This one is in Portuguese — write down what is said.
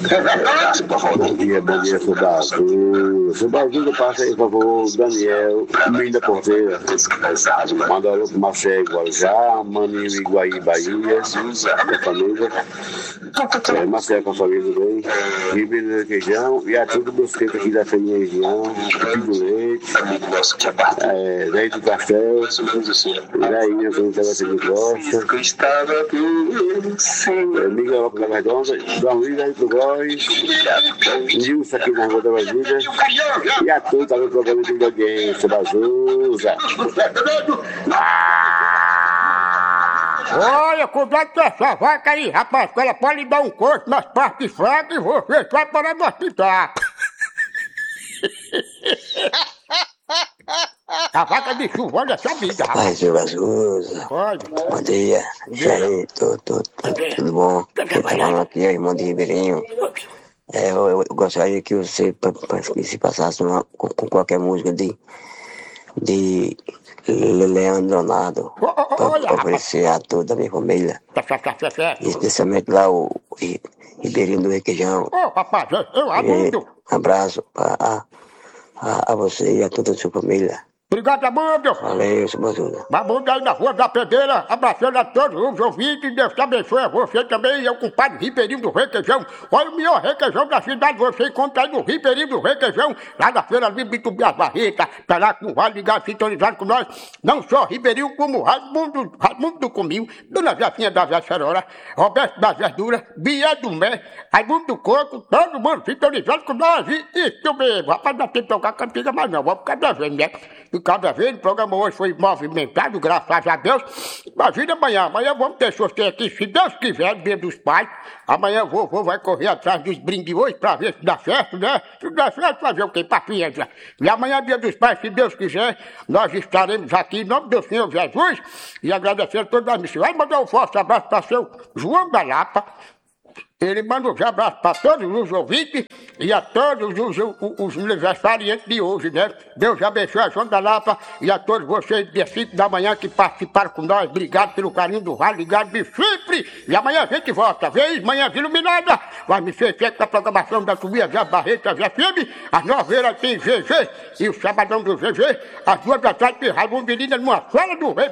Bom dia, Subazu. Subazu, passa aí, por favor, Daniel, Minda Porteira. Manda alô pro Marcelo Guarujá, Maninho Iguaí, Bahia, com a família. Marcelo com a família também. Ribeiro do Requeijão e a tudo busqueta aqui da Feninha Região, do Leite, Zé do Castelo, Zéinha, que não tem essa que gosta. Miguel Lopes da Redonda, Dom Luiz aí do Góis, Nilson aqui na Rua da Brasília e a todos tá no programa de alguém, Subazuza. Olha, cuidado com essa vaca aí, rapaz, que ela pode dar um corte nas partes fracas e você vai parar no hospital. A vaca de chuva, olha essa vida, rapaz. Ai, Subazuza. Pode. Bom dia. E aí, tudo bom? Eu falando aqui, irmão de Ribeirinho. Eu gostaria que você se passasse com qualquer música de Leandro Leonardo para oferecer a toda a minha família, especialmente lá o Ribeirinho do Requeijão. Rapaz, eu adoro. Um abraço a você e a toda a sua família. Obrigado, Abundo. Valeu, Subazuza. Abundo aí na Rua da Pedreira, abraçando a todos os ouvintes, Deus te abençoe a você também, e ao compadre Ribeirinho do Requeijão. Olha o melhor requeijão da cidade, você encontra aí no Ribeirinho do Requeijão, lá na feira livre do Bias Barretas, tá lá com o Vale ligado, sintonizado com nós, não só Ribeirinho, como Raimundo do Cominho, Dona Jacinha da Jacerora, Roberto das Verduras, Bia do Mé, Raimundo do Coco, todo mundo sintonizado com nós, e eu mesmo, rapaz, não tem que tocar cantiga mais não, vamos ficar devendo, né? Cada vez o programa hoje foi movimentado, graças a Deus. Imagina amanhã vamos ter sorteio aqui, se Deus quiser, Dia dos Pais. Amanhã o vovô vai correr atrás dos brindes hoje pra ver se dá certo, né? Se der certo, fazer o quê? Paciência. E amanhã, Dia dos Pais, se Deus quiser, nós estaremos aqui em nome do Senhor Jesus e agradecer a todas as missões. Vai mandar um forte abraço para seu João da Lapa. Ele manda um abraço para todos os ouvintes e a todos os aniversariantes de hoje, né? Deus abençoe a João da Lapa e a todos vocês dia 5 da manhã que participaram com nós. Obrigado pelo carinho do Vale ligado de Chifre. E amanhã a gente volta. Vez, manhã iluminada. Vai me ser feito a programação da Tubias das Barretas FM. Às 9h tem GG e o Sabadão do GG. Às 2 da tarde tem Raimundo Menina numa sala do Rei.